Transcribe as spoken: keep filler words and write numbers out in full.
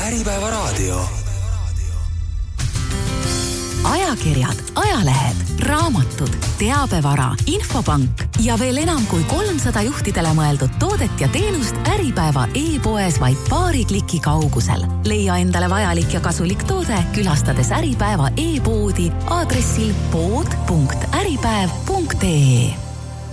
Äripäeva raadio. Ajakirjad, ajalehed, raamatud, teabevara, infopank ja veel enam kui kolmsada juhtidele mõeldud toodet ja teenust Äripäeva e-poes vaid paari kliki kaugusel. Leia endale vajalik ja kasulik toode, külastades Äripäeva e-poodi aadressil pood punkt äripäev punkt ee.